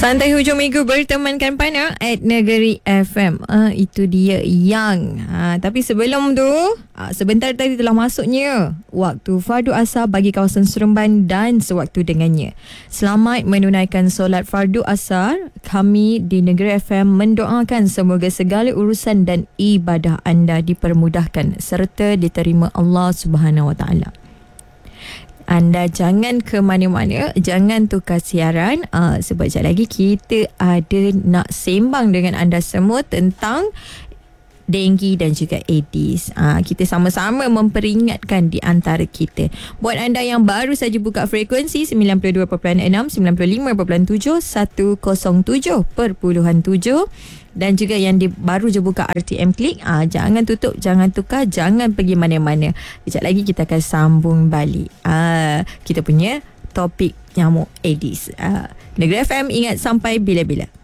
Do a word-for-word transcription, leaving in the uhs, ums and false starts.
Santai hujung minggu bertemankan Pana at Negeri F M. Uh, itu dia yang. Uh, tapi sebelum tu, uh, sebentar tadi telah masuknya waktu fardu asar bagi kawasan Seremban dan sewaktu dengannya. Selamat menunaikan solat fardu asar. Kami di Negeri F M mendoakan semoga segala urusan dan ibadah anda dipermudahkan serta diterima Allah Subhanahu Wa Taala. Anda jangan ke mana-mana, jangan tukar siaran, uh, sebab sekejap lagi kita ada nak sembang dengan anda semua tentang denggi dan juga Aedes. Uh, kita sama-sama memperingatkan di antara kita. Buat anda yang baru saja buka frekuensi sembilan puluh dua perpuluhan enam, sembilan puluh lima perpuluhan tujuh, seratus tujuh perpuluhan tujuh dan juga yang di, baru je buka R T M Klik, ah, jangan tutup, jangan tukar, jangan pergi mana-mana. Sekejap lagi kita akan sambung balik ah, kita punya topik nyamuk Aedes. ah, Negeri F M, ingat sampai bila-bila.